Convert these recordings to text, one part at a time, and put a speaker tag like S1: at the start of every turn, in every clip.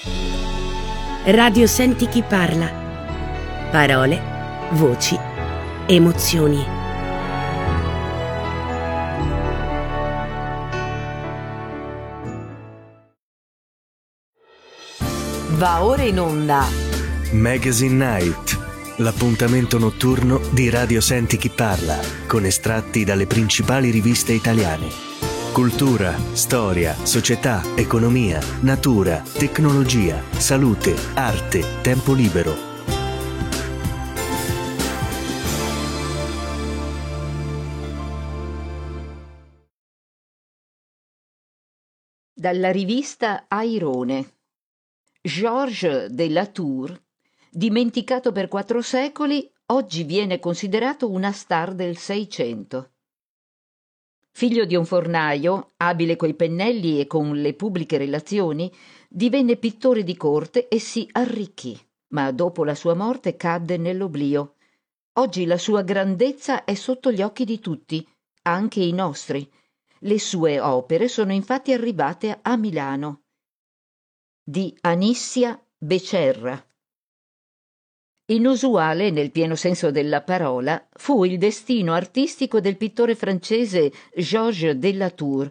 S1: Radio Senti chi parla. Parole, voci, emozioni.
S2: Va ora in onda
S3: Magazine Night, l'appuntamento notturno di Radio Senti chi parla, con estratti dalle principali riviste italiane. Cultura, storia, società, economia, natura, tecnologia, salute, arte, tempo libero.
S2: dalla rivista Airone. Georges de la Tour, dimenticato per 4 secoli, oggi viene considerato una star del Seicento. Figlio di un fornaio, abile coi pennelli e con le pubbliche relazioni, divenne pittore di corte e si arricchì, ma dopo la sua morte cadde nell'oblio. Oggi la sua grandezza è sotto gli occhi di tutti, anche i nostri. Le sue opere sono infatti arrivate a Milano. Di Anissia Becerra. Inusuale, nel pieno senso della parola, fu il destino artistico del pittore francese Georges de la Tour,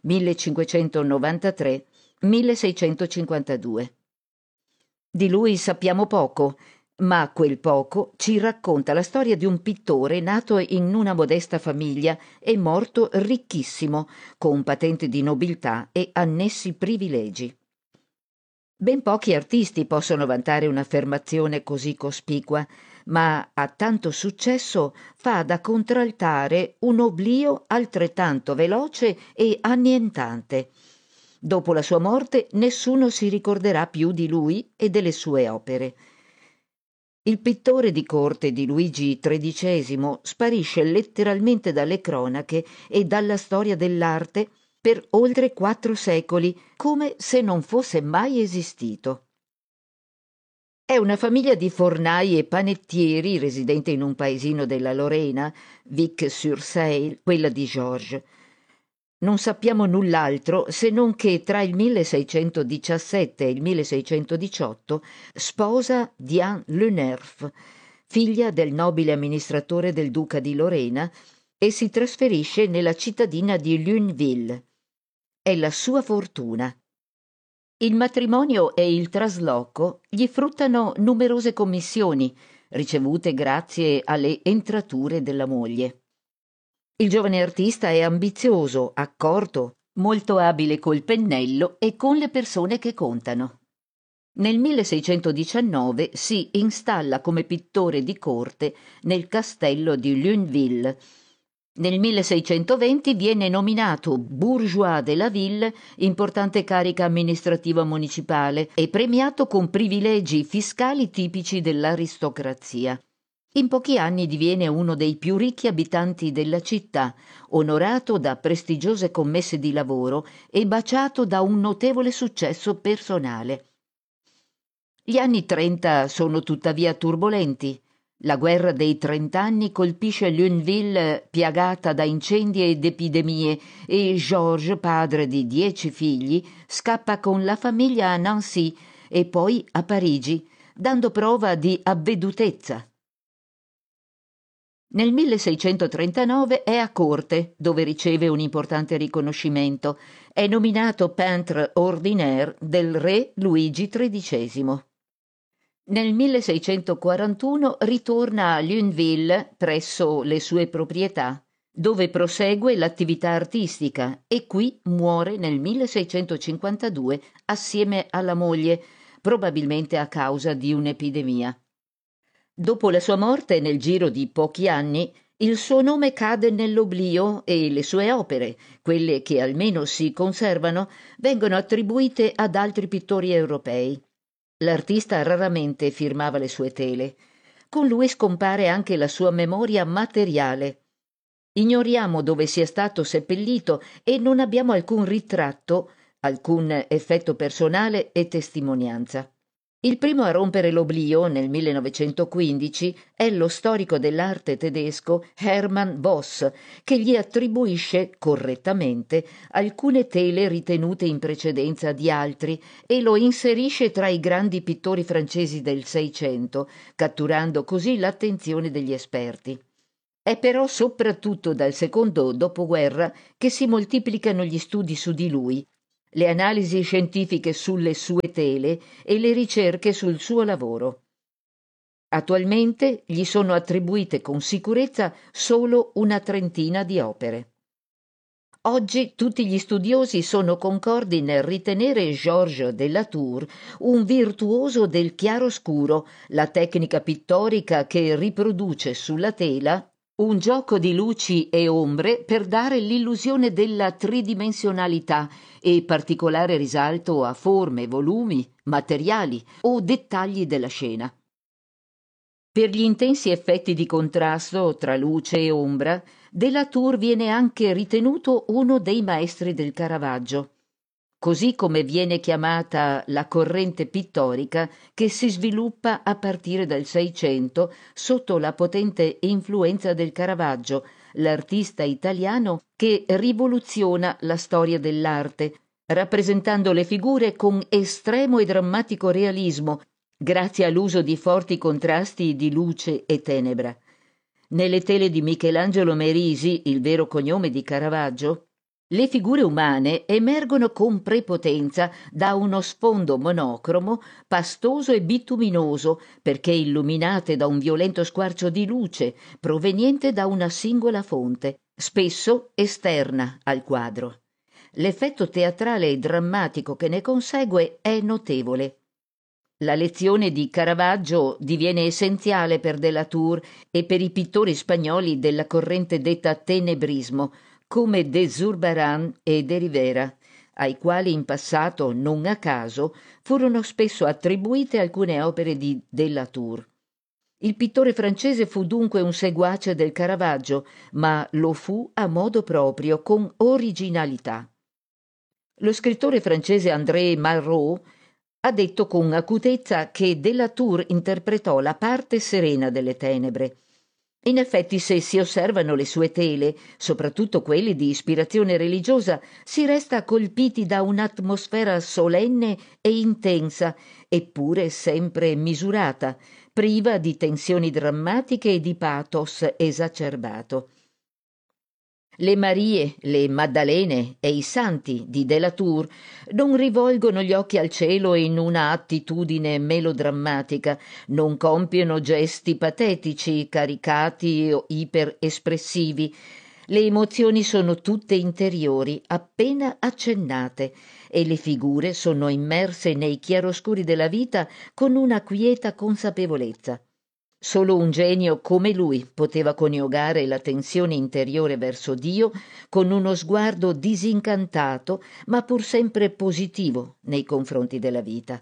S2: 1593-1652. Di lui sappiamo poco, ma quel poco ci racconta la storia di un pittore nato in una modesta famiglia e morto ricchissimo, con patente di nobiltà e annessi privilegi. Ben pochi artisti possono vantare un'affermazione così cospicua, ma a tanto successo fa da contraltare un oblio altrettanto veloce e annientante. Dopo la sua morte nessuno si ricorderà più di lui e delle sue opere. Il pittore di corte di Luigi XIII sparisce letteralmente dalle cronache e dalla storia dell'arte per oltre 4 secoli, come se non fosse mai esistito. È una famiglia di fornai e panettieri residente in un paesino della Lorena, Vic-sur-Seille, quella di Georges. Non sappiamo null'altro se non che tra il 1617 e il 1618 sposa Diane Lenerf, figlia del nobile amministratore del duca di Lorena, e si trasferisce nella cittadina di Lunéville. È la sua fortuna. Il matrimonio e il trasloco gli fruttano numerose commissioni, ricevute grazie alle entrature della moglie. Il giovane artista è ambizioso, accorto, molto abile col pennello e con le persone che contano. Nel 1619 si installa come pittore di corte nel castello di Lunéville. Nel 1620 viene nominato bourgeois de la ville, importante carica amministrativa municipale, e premiato con privilegi fiscali tipici dell'aristocrazia. In pochi anni diviene uno dei più ricchi abitanti della città, onorato da prestigiose commesse di lavoro e baciato da un notevole successo personale. Gli anni 30 sono tuttavia turbolenti. La guerra dei 30 anni colpisce Lunéville piagata da incendi ed epidemie e Georges, padre di 10 figli, scappa con la famiglia a Nancy e poi a Parigi, dando prova di avvedutezza. Nel 1639 è a corte, dove riceve un importante riconoscimento. È nominato peintre ordinaire del re Luigi XIII. Nel 1641 ritorna a Lunéville presso le sue proprietà, dove prosegue l'attività artistica e qui muore nel 1652 assieme alla moglie, probabilmente a causa di un'epidemia. Dopo la sua morte, nel giro di pochi anni, il suo nome cade nell'oblio e le sue opere, quelle che almeno si conservano, vengono attribuite ad altri pittori europei. L'artista raramente firmava le sue tele. Con lui scompare anche la sua memoria materiale. Ignoriamo dove sia stato seppellito e non abbiamo alcun ritratto, alcun effetto personale e testimonianza. Il primo a rompere l'oblio nel 1915 è lo storico dell'arte tedesco Hermann Voss, che gli attribuisce correttamente alcune tele ritenute in precedenza di altri e lo inserisce tra i grandi pittori francesi del Seicento, catturando così l'attenzione degli esperti. È però soprattutto dal secondo dopoguerra che si moltiplicano gli studi su di lui, le analisi scientifiche sulle sue tele e le ricerche sul suo lavoro. Attualmente gli sono attribuite con sicurezza solo una trentina di opere. Oggi tutti gli studiosi sono concordi nel ritenere Georges de Latour un virtuoso del chiaroscuro, la tecnica pittorica che riproduce sulla tela un gioco di luci e ombre per dare l'illusione della tridimensionalità e particolare risalto a forme, volumi, materiali o dettagli della scena. Per gli intensi effetti di contrasto tra luce e ombra, de Latour viene anche ritenuto uno dei maestri del Caravaggio, così come viene chiamata la corrente pittorica che si sviluppa a partire dal Seicento sotto la potente influenza del Caravaggio, l'artista italiano che rivoluziona la storia dell'arte, rappresentando le figure con estremo e drammatico realismo, grazie all'uso di forti contrasti di luce e tenebra. Nelle tele di Michelangelo Merisi, il vero cognome di Caravaggio, le figure umane emergono con prepotenza da uno sfondo monocromo, pastoso e bituminoso, perché illuminate da un violento squarcio di luce proveniente da una singola fonte, spesso esterna al quadro. L'effetto teatrale e drammatico che ne consegue è notevole. La lezione di Caravaggio diviene essenziale per de Latour e per i pittori spagnoli della corrente detta tenebrismo, come de Zurbarán e de Rivera, ai quali in passato, non a caso, furono spesso attribuite alcune opere di de Latour. Il pittore francese fu dunque un seguace del Caravaggio, ma lo fu a modo proprio, con originalità. Lo scrittore francese André Malraux ha detto con acutezza che de Latour interpretò la parte serena delle tenebre. In effetti, se si osservano le sue tele, soprattutto quelle di ispirazione religiosa, si resta colpiti da un'atmosfera solenne e intensa, eppure sempre misurata, priva di tensioni drammatiche e di pathos esacerbato. Le Marie, le Maddalene e i Santi di de Latour non rivolgono gli occhi al cielo in una attitudine melodrammatica, non compiono gesti patetici, caricati o iperespressivi. Le emozioni sono tutte interiori, appena accennate, e le figure sono immerse nei chiaroscuri della vita con una quieta consapevolezza. Solo un genio come lui poteva coniugare la tensione interiore verso Dio con uno sguardo disincantato, ma pur sempre positivo nei confronti della vita.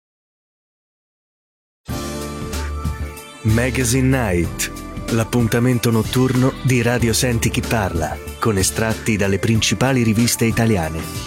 S3: Magazine Night, l'appuntamento notturno di Radio Senti Chi Parla, con estratti dalle principali riviste italiane.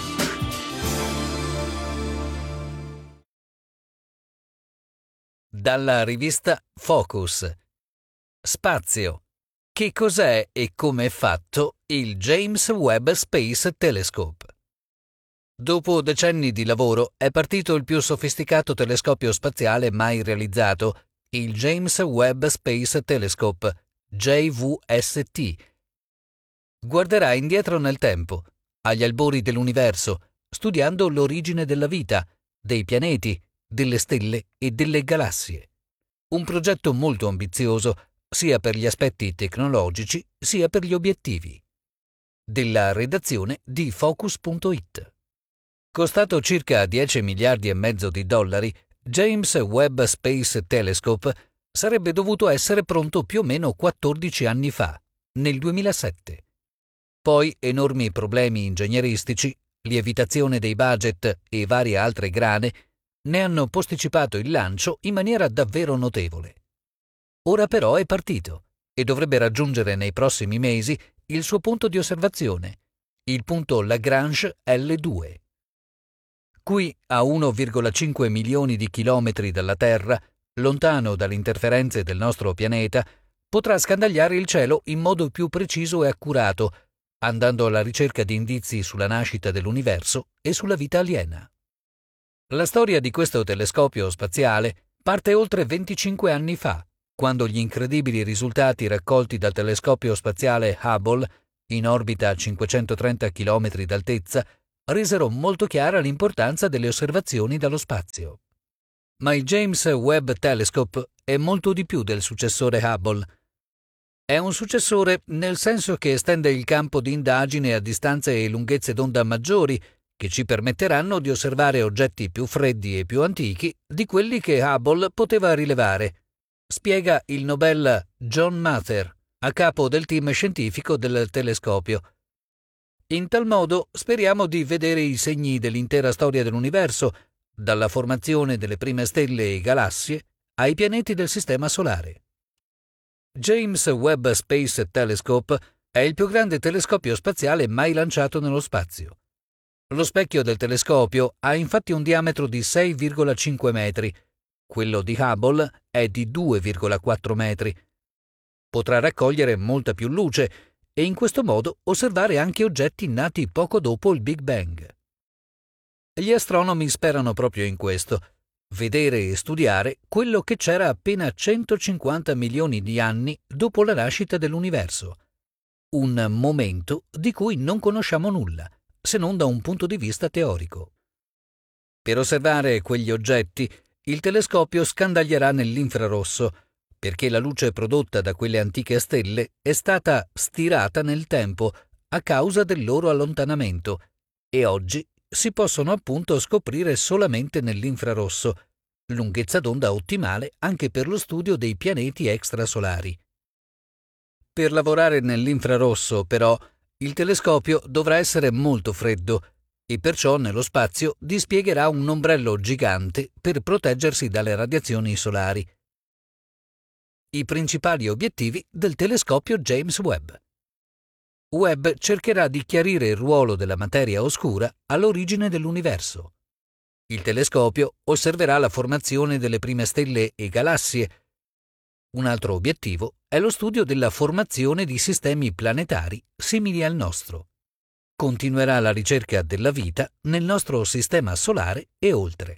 S4: Dalla rivista Focus. Spazio. Che cos'è e come è fatto il James Webb Space Telescope? Dopo decenni di lavoro è partito il più sofisticato telescopio spaziale mai realizzato, il James Webb Space Telescope, JWST. Guarderà indietro nel tempo, agli albori dell'universo, studiando l'origine della vita, dei pianeti, delle stelle e delle galassie. Un progetto molto ambizioso, sia per gli aspetti tecnologici, sia per gli obiettivi. Della redazione di Focus.it. Costato circa 10 miliardi e mezzo di dollari, James Webb Space Telescope sarebbe dovuto essere pronto più o meno 14 anni fa, nel 2007. Poi enormi problemi ingegneristici, lievitazione dei budget e varie altre grane ne hanno posticipato il lancio in maniera davvero notevole. Ora però è partito e dovrebbe raggiungere nei prossimi mesi il suo punto di osservazione, il punto Lagrange L2. Qui, a 1,5 milioni di chilometri dalla Terra, lontano dalle interferenze del nostro pianeta, potrà scandagliare il cielo in modo più preciso e accurato, andando alla ricerca di indizi sulla nascita dell'universo e sulla vita aliena. La storia di questo telescopio spaziale parte oltre 25 anni fa, quando gli incredibili risultati raccolti dal telescopio spaziale Hubble, in orbita a 530 km d'altezza, resero molto chiara l'importanza delle osservazioni dallo spazio. Ma il James Webb Telescope è molto di più del successore Hubble. È un successore nel senso che estende il campo di indagine a distanze e lunghezze d'onda maggiori, che ci permetteranno di osservare oggetti più freddi e più antichi di quelli che Hubble poteva rilevare, spiega il Nobel John Mather, a capo del team scientifico del telescopio. In tal modo speriamo di vedere i segni dell'intera storia dell'universo, dalla formazione delle prime stelle e galassie ai pianeti del Sistema Solare. James Webb Space Telescope è il più grande telescopio spaziale mai lanciato nello spazio. Lo specchio del telescopio ha infatti un diametro di 6,5 metri, quello di Hubble è di 2,4 metri. Potrà raccogliere molta più luce e in questo modo osservare anche oggetti nati poco dopo il Big Bang. Gli astronomi sperano proprio in questo, vedere e studiare quello che c'era appena 150 milioni di anni dopo la nascita dell'universo, un momento di cui non conosciamo nulla, se non da un punto di vista teorico. Per osservare quegli oggetti, il telescopio scandaglierà nell'infrarosso, perché la luce prodotta da quelle antiche stelle è stata stirata nel tempo a causa del loro allontanamento e oggi si possono appunto scoprire solamente nell'infrarosso, lunghezza d'onda ottimale anche per lo studio dei pianeti extrasolari. Per lavorare nell'infrarosso, però, il telescopio dovrà essere molto freddo e perciò nello spazio dispiegherà un ombrello gigante per proteggersi dalle radiazioni solari. I principali obiettivi del telescopio James Webb. Webb cercherà di chiarire il ruolo della materia oscura all'origine dell'universo. Il telescopio osserverà la formazione delle prime stelle e galassie. Un altro obiettivo è lo studio della formazione di sistemi planetari simili al nostro. Continuerà la ricerca della vita nel nostro sistema solare e oltre.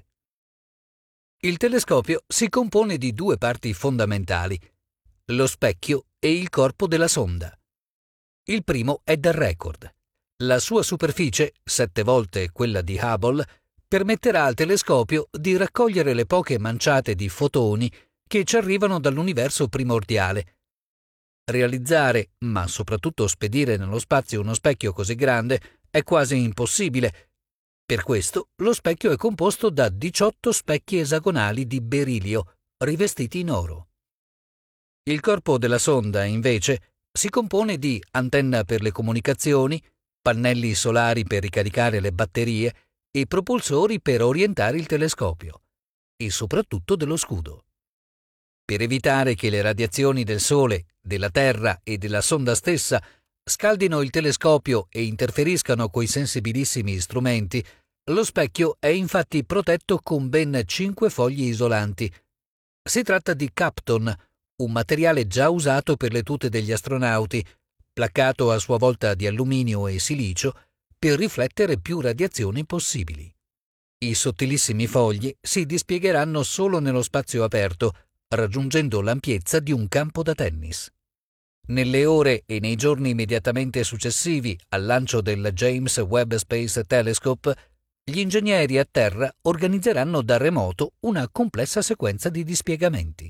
S4: Il telescopio si compone di due parti fondamentali, lo specchio e il corpo della sonda. Il primo è da record. La sua superficie, 7 volte quella di Hubble, permetterà al telescopio di raccogliere le poche manciate di fotoni che ci arrivano dall'universo primordiale. Realizzare, ma soprattutto spedire nello spazio uno specchio così grande è quasi impossibile. Per questo lo specchio è composto da 18 specchi esagonali di berilio, rivestiti in oro. Il corpo della sonda, invece, si compone di antenna per le comunicazioni, pannelli solari per ricaricare le batterie e propulsori per orientare il telescopio, e soprattutto dello scudo. Per evitare che le radiazioni del Sole, della Terra e della sonda stessa scaldino il telescopio e interferiscano coi sensibilissimi strumenti, lo specchio è infatti protetto con ben 5 fogli isolanti. Si tratta di Kapton, un materiale già usato per le tute degli astronauti, placcato a sua volta di alluminio e silicio per riflettere più radiazioni possibili. I sottilissimi fogli si dispiegheranno solo nello spazio aperto, raggiungendo l'ampiezza di un campo da tennis. Nelle ore e nei giorni immediatamente successivi al lancio del James Webb Space Telescope, gli ingegneri a terra organizzeranno da remoto una complessa sequenza di dispiegamenti.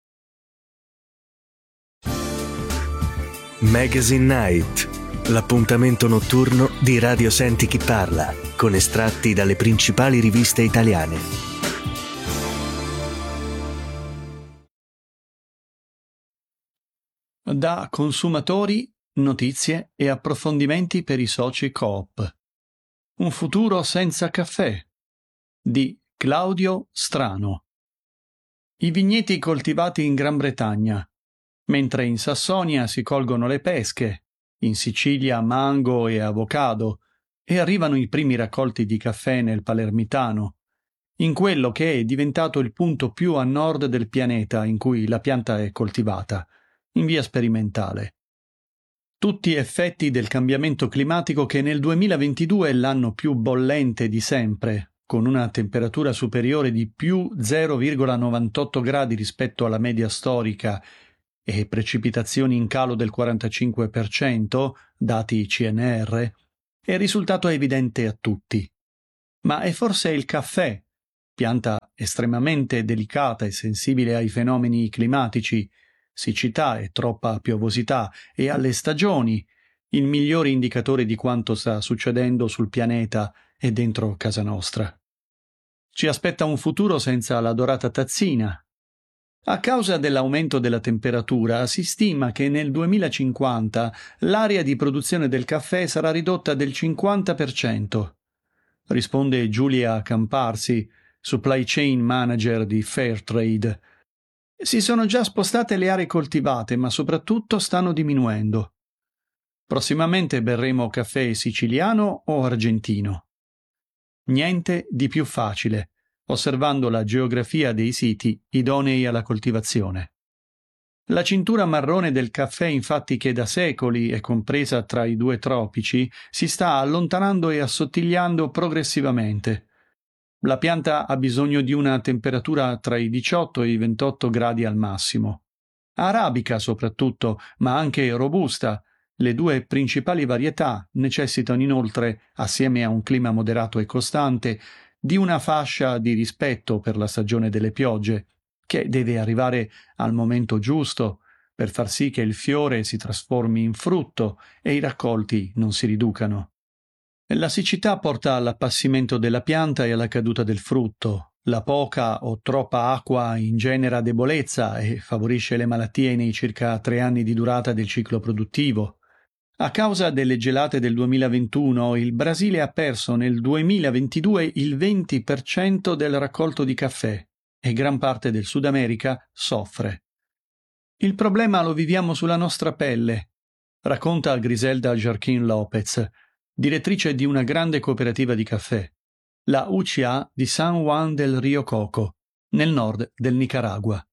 S3: Magazine Night, l'appuntamento notturno di Radio Senti Chi Parla, con estratti dalle principali riviste italiane.
S5: Da consumatori, notizie e approfondimenti per i soci Coop. Un futuro senza caffè di Claudio Strano. I vigneti coltivati in Gran Bretagna, mentre in Sassonia si colgono le pesche, in Sicilia mango e avocado, e arrivano i primi raccolti di caffè nel Palermitano, in quello che è diventato il punto più a nord del pianeta in cui la pianta è coltivata, in via sperimentale. Tutti effetti del cambiamento climatico che nel 2022 è l'anno più bollente di sempre, con una temperatura superiore di più 0,98 gradi rispetto alla media storica e precipitazioni in calo del 45%, dati CNR, è risultato evidente a tutti. Ma è forse il caffè, pianta estremamente delicata e sensibile ai fenomeni climatici, siccità e troppa piovosità, e alle stagioni, il migliore indicatore di quanto sta succedendo sul pianeta e dentro casa nostra. Ci aspetta un futuro senza la dorata tazzina. A causa dell'aumento della temperatura si stima che nel 2050 l'area di produzione del caffè sarà ridotta del 50%. Risponde Giulia Camparsi, supply chain manager di Fairtrade. Si sono già spostate le aree coltivate, ma soprattutto stanno diminuendo. Prossimamente berremo caffè siciliano o argentino. Niente di più facile, osservando la geografia dei siti idonei alla coltivazione. La cintura marrone del caffè, infatti, che da secoli è compresa tra i due tropici, si sta allontanando e assottigliando progressivamente. La pianta ha bisogno di una temperatura tra i 18 e i 28 gradi al massimo. Arabica soprattutto, ma anche robusta. Le due principali varietà necessitano inoltre, assieme a un clima moderato e costante, di una fascia di rispetto per la stagione delle piogge, che deve arrivare al momento giusto per far sì che il fiore si trasformi in frutto e i raccolti non si riducano. La siccità porta all'appassimento della pianta e alla caduta del frutto. La poca o troppa acqua ingenera debolezza e favorisce le malattie nei circa 3 anni di durata del ciclo produttivo. A causa delle gelate del 2021, il Brasile ha perso nel 2022 il 20% del raccolto di caffè e gran parte del Sud America soffre. Il problema lo viviamo sulla nostra pelle, racconta Griselda Jarquín López, direttrice di una grande cooperativa di caffè, la UCA di San Juan del Rio Coco, nel nord del Nicaragua.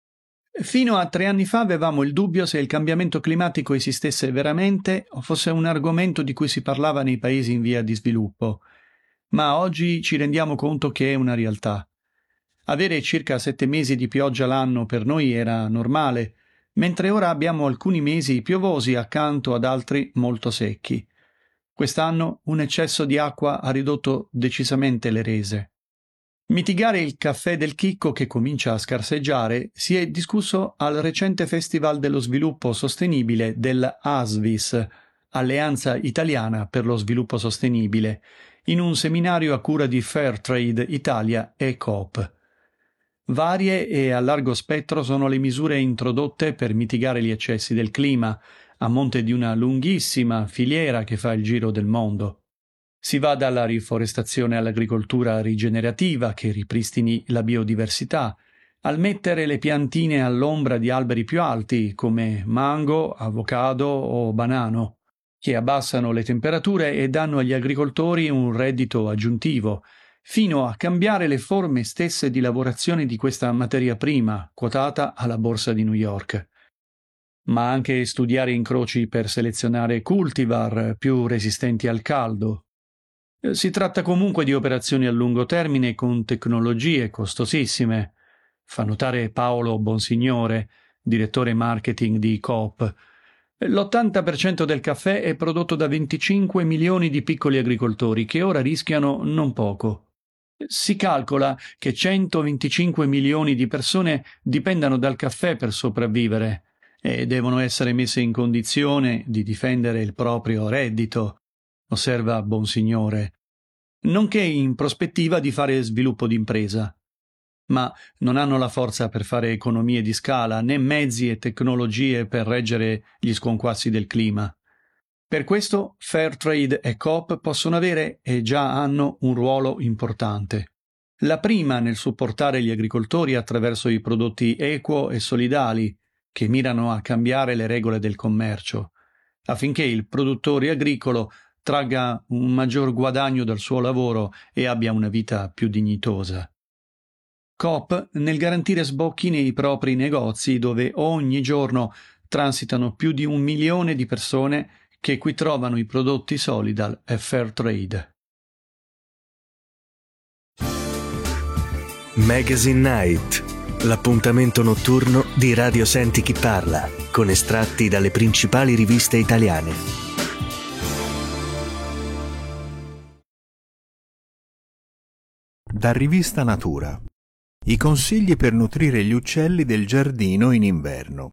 S5: Fino a 3 anni fa avevamo il dubbio se il cambiamento climatico esistesse veramente o fosse un argomento di cui si parlava nei paesi in via di sviluppo, ma oggi ci rendiamo conto che è una realtà. Avere circa 7 mesi di pioggia l'anno per noi era normale, mentre ora abbiamo alcuni mesi piovosi accanto ad altri molto secchi. Quest'anno un eccesso di acqua ha ridotto decisamente le rese. Mitigare il caffè del chicco che comincia a scarseggiare si è discusso al recente Festival dello Sviluppo Sostenibile dell'ASVIS, Alleanza Italiana per lo Sviluppo Sostenibile, in un seminario a cura di Fairtrade Italia e Coop. Varie e a largo spettro sono le misure introdotte per mitigare gli eccessi del clima, a monte di una lunghissima filiera che fa il giro del mondo. Si va dalla riforestazione all'agricoltura rigenerativa che ripristini la biodiversità, al mettere le piantine all'ombra di alberi più alti come mango, avocado o banano, che abbassano le temperature e danno agli agricoltori un reddito aggiuntivo, fino a cambiare le forme stesse di lavorazione di questa materia prima, quotata alla Borsa di New York. Ma anche studiare incroci per selezionare cultivar più resistenti al caldo. Si tratta comunque di operazioni a lungo termine con tecnologie costosissime, fa notare Paolo Bonsignore, direttore marketing di Coop. L'80% del caffè è prodotto da 25 milioni di piccoli agricoltori che ora rischiano non poco. Si calcola che 125 milioni di persone dipendano dal caffè per sopravvivere e devono essere messe in condizione di difendere il proprio reddito, osserva Bonsignore, nonché in prospettiva di fare sviluppo d'impresa. Ma non hanno la forza per fare economie di scala, né mezzi e tecnologie per reggere gli sconquassi del clima. Per questo Fairtrade e Coop possono avere e già hanno un ruolo importante. La prima nel supportare gli agricoltori attraverso i prodotti equo e solidali, che mirano a cambiare le regole del commercio, affinché il produttore agricolo tragga un maggior guadagno dal suo lavoro e abbia una vita più dignitosa. Coop nel garantire sbocchi nei propri negozi dove ogni giorno transitano più di 1 milione di persone che qui trovano i prodotti Solidal e Fairtrade.
S3: Magazine Night, l'appuntamento notturno di Radio Senti Chi Parla, con estratti dalle principali riviste italiane.
S6: Da Rivista Natura. I consigli per nutrire gli uccelli del giardino in inverno.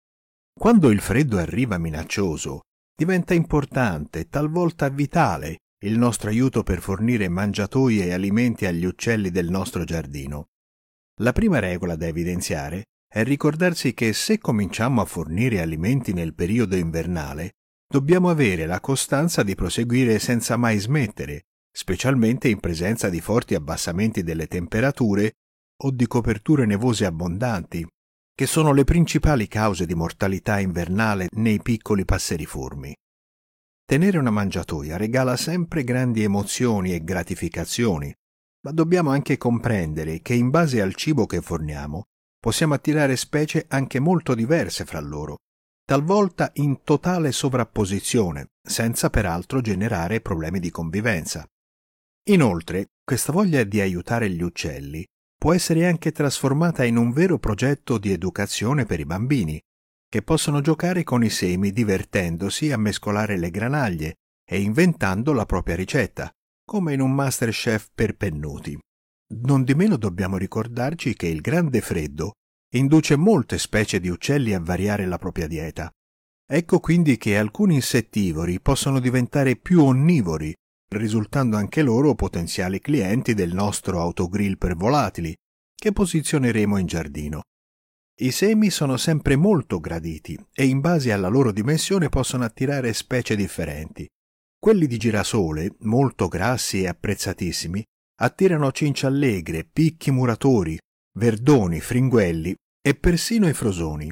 S6: Quando il freddo arriva minaccioso, diventa importante e talvolta vitale il nostro aiuto per fornire mangiatoi e alimenti agli uccelli del nostro giardino. La prima regola da evidenziare è ricordarsi che se cominciamo a fornire alimenti nel periodo invernale, dobbiamo avere la costanza di proseguire senza mai smettere, specialmente in presenza di forti abbassamenti delle temperature o di coperture nevose abbondanti, che sono le principali cause di mortalità invernale nei piccoli passeriformi. Tenere una mangiatoia regala sempre grandi emozioni e gratificazioni, ma dobbiamo anche comprendere che in base al cibo che forniamo possiamo attirare specie anche molto diverse fra loro, talvolta in totale sovrapposizione, senza peraltro generare problemi di convivenza. Inoltre, questa voglia di aiutare gli uccelli può essere anche trasformata in un vero progetto di educazione per i bambini, che possono giocare con i semi divertendosi a mescolare le granaglie e inventando la propria ricetta, come in un MasterChef per pennuti. Nondimeno dobbiamo ricordarci che il grande freddo induce molte specie di uccelli a variare la propria dieta. Ecco quindi che alcuni insettivori possono diventare più onnivori, risultando anche loro potenziali clienti del nostro autogrill per volatili, che posizioneremo in giardino. I semi sono sempre molto graditi e in base alla loro dimensione possono attirare specie differenti. Quelli di girasole, molto grassi e apprezzatissimi, attirano cinciallegre, picchi muratori, verdoni, fringuelli e persino i frosoni.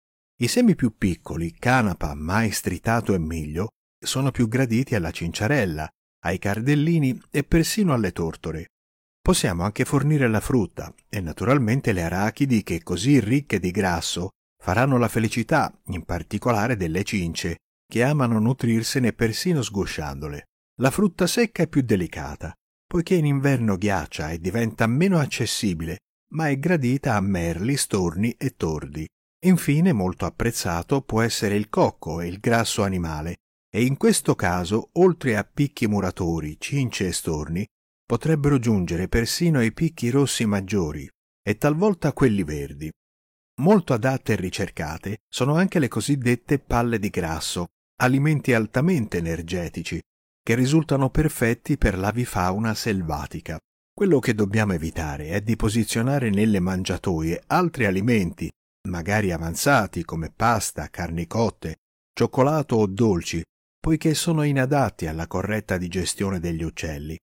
S6: I semi più piccoli, canapa, mais tritato e miglio, sono più graditi alla cinciarella, ai cardellini e persino alle tortore. Possiamo anche fornire la frutta e naturalmente le arachidi che, così ricche di grasso, faranno la felicità, in particolare delle cince, che amano nutrirsene persino sgusciandole. La frutta secca è più delicata, poiché in inverno ghiaccia e diventa meno accessibile, ma è gradita a merli, storni e tordi. Infine, molto apprezzato può essere il cocco e il grasso animale, e in questo caso, oltre a picchi muratori, cince e storni, potrebbero giungere persino i picchi rossi maggiori e talvolta quelli verdi. Molto adatte e ricercate sono anche le cosiddette palle di grasso, alimenti altamente energetici, che risultano perfetti per l'avifauna selvatica. Quello che dobbiamo evitare è di posizionare nelle mangiatoie altri alimenti, magari avanzati come pasta, carni cotte, cioccolato o dolci, poiché sono inadatti alla corretta digestione degli uccelli.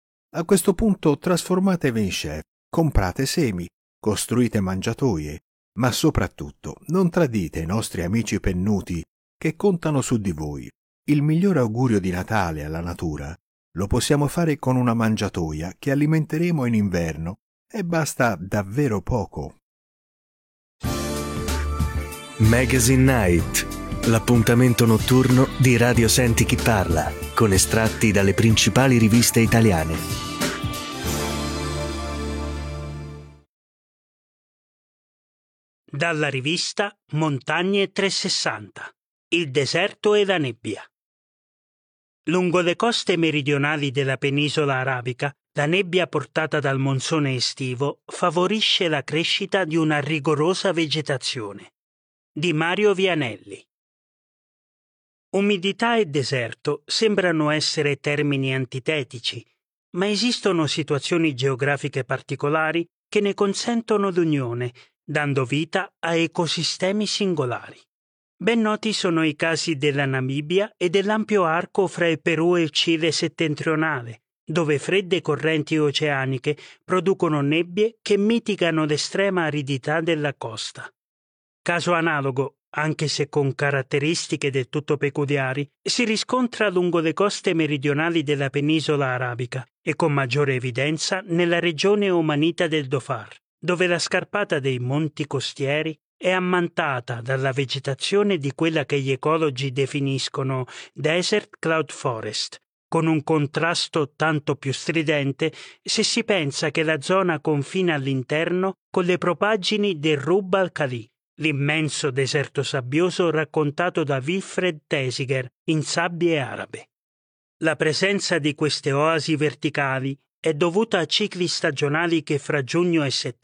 S6: A questo punto trasformatevi in chef, comprate semi, costruite mangiatoie, ma soprattutto non tradite i nostri amici pennuti che contano su di voi. Il miglior augurio di Natale alla natura lo possiamo fare con una mangiatoia che alimenteremo in inverno e basta davvero poco.
S3: Magazine Night, l'appuntamento notturno di Radio Senti Chi Parla, con estratti dalle principali riviste italiane.
S7: Dalla rivista Montagne 360, il deserto e la nebbia. Lungo le coste meridionali della penisola arabica, la nebbia portata dal monsone estivo favorisce la crescita di una rigorosa vegetazione. Di Mario Vianelli. Umidità e deserto sembrano essere termini antitetici, ma esistono situazioni geografiche particolari che ne consentono l'unione, dando vita a ecosistemi singolari. Ben noti sono i casi della Namibia e dell'ampio arco fra il Perù e il Cile settentrionale, dove fredde correnti oceaniche producono nebbie che mitigano l'estrema aridità della costa. Caso analogo anche se con caratteristiche del tutto peculiari, si riscontra lungo le coste meridionali della penisola arabica e con maggiore evidenza nella regione omanita del Dhofar, dove la scarpata dei monti costieri è ammantata dalla vegetazione di quella che gli ecologi definiscono desert cloud forest, con un contrasto tanto più stridente se si pensa che la zona confina all'interno con le propaggini del Rub al-Khali, l'immenso deserto sabbioso raccontato da Wilfred Thesiger in Sabbie arabe. La presenza di queste oasi verticali è dovuta a cicli stagionali che fra giugno e settembre